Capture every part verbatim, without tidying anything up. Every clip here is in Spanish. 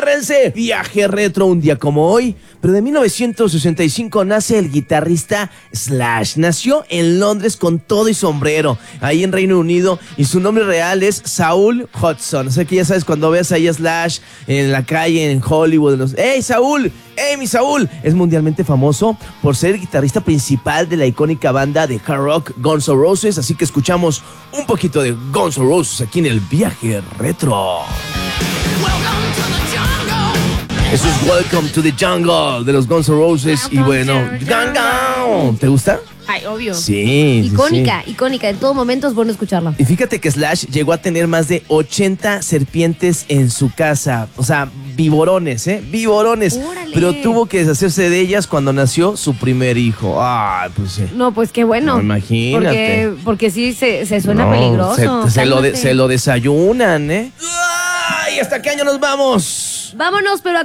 agárrense. Viaje retro un día como hoy, pero de mil novecientos sesenta y cinco nace el guitarrista Slash. Nació en Londres con todo y sombrero, ahí en Reino Unido, y su nombre real es Saul Hudson. O sea que ya sabes, cuando ves ahí a Slash en la calle, en Hollywood, los, ¡hey, Saúl! ¡Hey, mi Saúl! Es mundialmente famoso por ser el guitarrista principal de la icónica banda de hard rock Guns N' Roses, así que escuchamos un poquito de Guns N' Roses aquí en el Viaje Retro. Eso es Welcome to the Jungle de los Guns N' Roses. Y bueno, Gang, ¿te gusta? Ay, obvio. Sí. Icónica, sí, sí. icónica. En todo momento es bueno escucharla. Y fíjate que Slash llegó a tener más de ochenta serpientes en su casa. O sea, viborones, ¿eh? Viborones. ¡Órale! Pero tuvo que deshacerse de ellas cuando nació su primer hijo. Ay, pues sí. No, pues qué bueno. No, imagínate. Porque, porque sí se, se suena No, peligroso. Se, se, lo de, Cálmate. se lo desayunan, ¿eh? ¡Ay! ¿Hasta qué año nos vamos? Vámonos, pero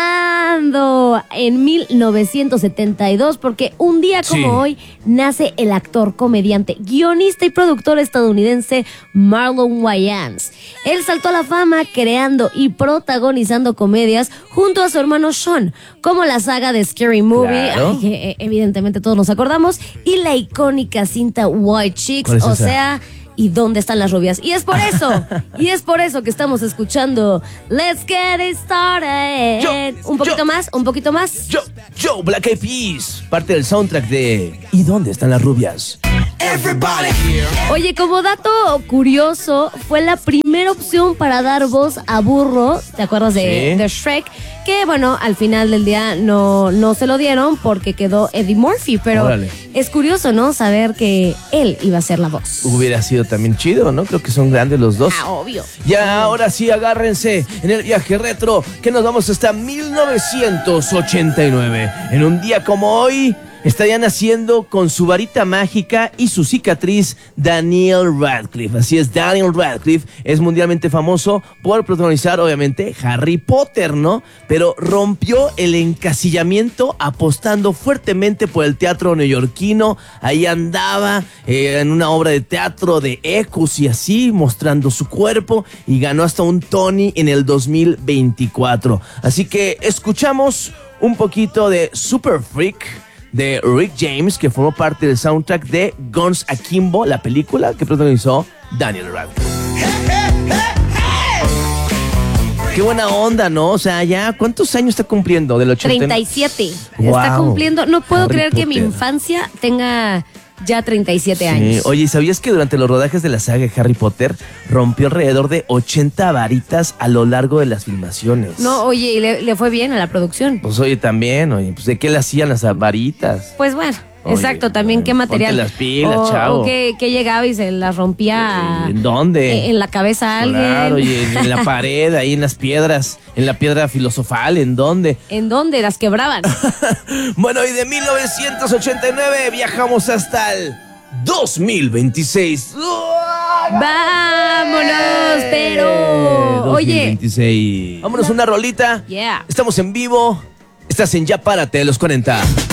acomodando en mil novecientos setenta y dos, porque un día como Sí. hoy nace el actor, comediante, guionista y productor estadounidense Marlon Wayans. Él saltó a la fama creando y protagonizando comedias junto a su hermano Sean, como la saga de Scary Movie, Claro. ay, que eh, evidentemente todos nos acordamos, y la icónica cinta White Chicks, ¿Cuál es o esa? sea... ¿Y dónde están las rubias? Y es por eso, y es por eso que estamos escuchando Let's Get It Started. Yo, un poquito yo. más, un poquito más. Yo, yo, Black Eyed Peas, parte del soundtrack de ¿Y dónde están las rubias? Everybody. Oye, como dato curioso, fue la primera opción para dar voz a Burro, ¿te acuerdas de, Sí. de Shrek? Que bueno, al final del día no, no se lo dieron porque quedó Eddie Murphy, pero Órale. es curioso, ¿no? Saber que él iba a ser la voz. Hubiera sido también chido, ¿no? Creo que son grandes los dos. Ah, obvio. Ya, ahora sí, agárrense en el Viaje Retro, que nos vamos hasta mil novecientos ochenta y nueve. En un día como hoy, estaría naciendo con su varita mágica y su cicatriz Daniel Radcliffe. Así es, Daniel Radcliffe es mundialmente famoso por protagonizar, obviamente, Harry Potter, ¿no? Pero rompió el encasillamiento apostando fuertemente por el teatro neoyorquino. Ahí andaba eh, en una obra de teatro de Ecus y así, mostrando su cuerpo, y ganó hasta un Tony en el dos mil veinticuatro. Así que escuchamos un poquito de Super Freak de Rick James, que formó parte del soundtrack de Guns Akimbo, la película que protagonizó Daniel Radcliffe. Qué buena onda, ¿no? O sea, ya, ¿cuántos años está cumpliendo del ochenta? treinta y siete. Wow. Está cumpliendo. No puedo Harry creer que mi Potter. infancia tenga ya treinta y siete Sí. años. Oye, ¿sabías que durante los rodajes de la saga de Harry Potter rompió alrededor de ochenta varitas a lo largo de las filmaciones? No, oye, y le, le fue bien a la producción. Pues oye, también, oye, pues ¿de qué le hacían las varitas? Pues bueno, Oye, exacto, también qué ponte material. las pilas, o, chavo. O que, que llegaba y se las rompía. ¿En dónde? En la cabeza a alguien. Claro, oye, en la pared, ahí en las piedras, en la piedra filosofal, ¿en dónde? ¿En dónde? Las quebraban. Bueno, y de mil novecientos ochenta y nueve viajamos hasta el dos mil veintiséis. Vámonos, pero. Oye. dos mil veintiséis. Vámonos una rolita. Yeah. Estamos en vivo. Estás en Ya Párate de los cuarenta.